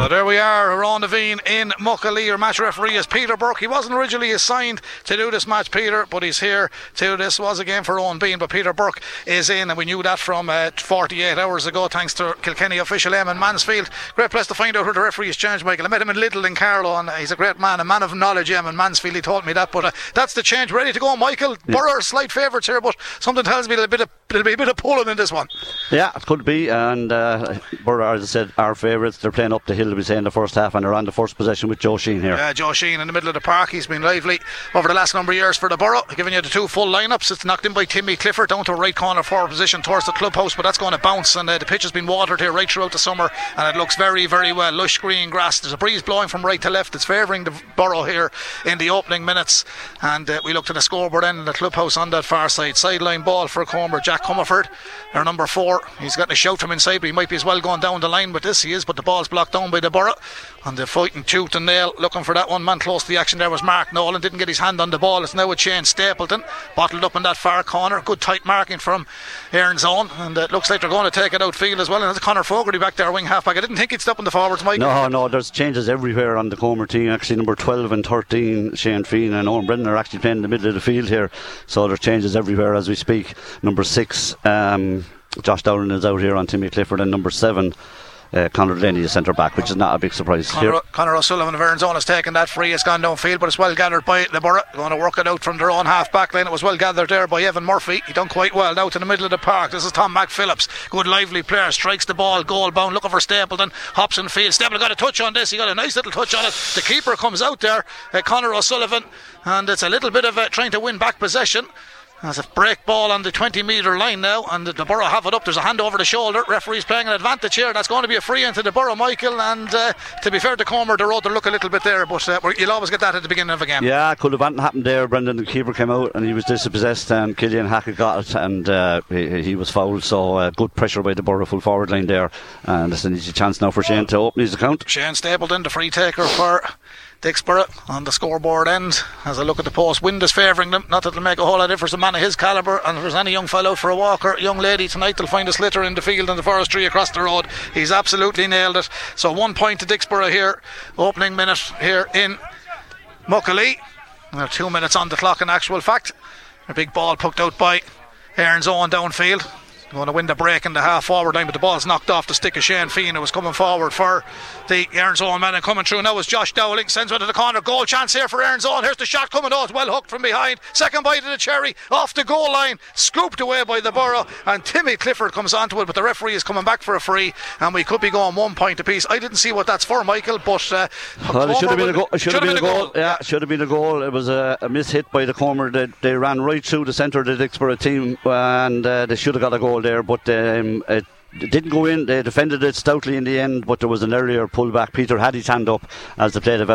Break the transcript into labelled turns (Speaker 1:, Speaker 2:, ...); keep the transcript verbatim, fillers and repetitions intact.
Speaker 1: So there we are, Ron Devine in Muckalee. Our match referee is Peter Burke. He wasn't originally assigned to do this match, Peter, but he's here to do this. Was a game for Owen Bean, but Peter Burke is in, and we knew that from uh, forty-eight hours ago, thanks to Kilkenny official Eamon Mansfield. Great place to find out who the referee has changed, Michael. I met him in Lidl in Carlow, and he's a great man, a man of knowledge, Eamon Mansfield. He told me that, but uh, that's the change. Ready to go, Michael. Yeah. Borough are slight favourites here, but something tells me there'll be a bit of, there'll be a bit of pulling in this one.
Speaker 2: Yeah, it could be, and uh, Borough, as I said, are favourites. They're playing up the hill, we say, in the first half, and they're on the first possession with Joe Sheehan here.
Speaker 1: Yeah, Joe Sheehan in the middle of the park. He's been lively over the last number of years for the Borough, giving you the two full lineups. It's knocked in by Timmy Clifford down to a right corner forward position towards the clubhouse, but that's going to bounce, and uh, the pitch has been watered here right throughout the summer, and it looks very, very well. Lush green grass. There's a breeze blowing from right to left. It's favouring the Borough here in the opening minutes, and uh, we looked at the scoreboard end in the clubhouse on that far side. Sideline ball for Comer. Jack Comerford, their number four. He's got a shout from inside, but he might be as well going down the line with this. He is, but the ball's blocked down by the Borough, and they're fighting tooth and nail looking for that one. Man close to the action there was Mark Nolan. Didn't get his hand on the ball. It's now with Shane Stapleton, bottled up in that far corner. Good tight marking from Aaron's own, and it looks like they're going to take it outfield as well. And there's Conor Fogarty back there, wing half back. I didn't think he'd stop in the forwards, Mike.
Speaker 2: No, no, there's changes everywhere on the Comer team. Actually, number twelve and thirteen, Shane Feen and Owen Brennan, are actually playing in the middle of the field here, so there's changes everywhere as we speak. Number six, um, Josh Dowling is out here on Timmy Clifford, and number seven, Uh, Conor Delaney is centre back, which is not a big surprise.
Speaker 1: Conor,
Speaker 2: here.
Speaker 1: Conor O'Sullivan of Aaron's own has taken that free. It's gone downfield, but it's well gathered by the Borough. Going to work it out from their own half back line. It was well gathered there by Evan Murphy. He done quite well now to the middle of the park. This is Tom McPhillips, good lively player, strikes the ball goal bound, looking for Stapleton. Hops in field. Stapleton got a touch on this. He got a nice little touch on it. The keeper comes out there, uh, Conor O'Sullivan, and it's a little bit of uh, trying to win back possession. There's a break ball on the twenty metre line now, and the Borough have it up. There's a hand over the shoulder. Referee's playing an advantage here. That's going to be a free into the Borough, Michael. And uh, to be fair to Comer, the road to look a little bit there, but uh, you'll always get that at the beginning of a game.
Speaker 2: Yeah, could have happened there. Brendan, the keeper, came out and he was dispossessed, and Killian Hackett got it, and uh, he, he was fouled. So uh, good pressure by the Borough full forward line there, and it's an easy chance now for Shane to open his account.
Speaker 1: Shane Stapleton, the free taker for Dicksboro on the scoreboard end. As I look at the post, wind is favouring them. Not that it'll make a whole lot of difference. A man of his calibre, and if there's any young fellow for a walker, young lady tonight, they'll find a slitter in the field in the forestry across the road. He's absolutely nailed it. So one point to Dicksboro here, opening minute here in Muckalee. Now two minutes on the clock in actual fact. A big ball poked out by Aaron's own downfield. Going to win the break in the half forward line, but the ball's knocked off the stick of Shane Feen, who was coming forward for the Aaron's own man, and coming through now is Josh Dowling. Sends one to the corner. Goal chance here for Aaron's own. Here's the shot coming out, well hooked from behind. Second bite of the cherry off the goal line, scooped away by the Borough, and Timmy Clifford comes onto it, but the referee is coming back for a free, and we could be going one point apiece. I didn't see what that's for, Michael, but uh,
Speaker 2: well, it should have been a goal. It should have been a goal.
Speaker 1: goal.
Speaker 2: Yeah, should have been a goal. It was a, a miss hit by the Comer. They, they ran right through the centre of the Dicksboro team, and uh, they should have got a goal there, but um, it didn't go in. They defended it stoutly in the end, but there was an earlier pullback. Peter had his hand up as the play developed.